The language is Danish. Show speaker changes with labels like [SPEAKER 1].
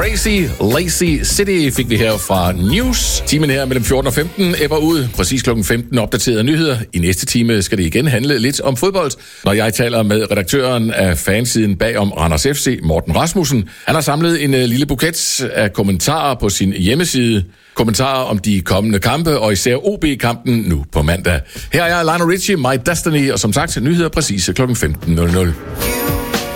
[SPEAKER 1] Lazy City fik vi her fra News. Timen her mellem 14 og 15 ebber ud. Præcis klokken 15 opdaterede nyheder. I næste time skal det igen handle lidt om fodbold, når jeg taler med redaktøren af fansiden bagom Randers FC, Morten Rasmussen. Han har samlet en lille buket af kommentarer på sin hjemmeside. Kommentarer om de kommende kampe, og især OB-kampen nu på mandag. Her er jeg, Lionel Richie, My Destiny, og som sagt nyheder præcis klokken 15.00.